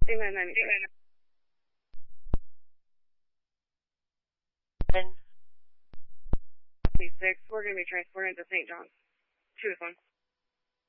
Amen, 96. Amen. 26. We're going to be transported to St. John's. 2 to 1.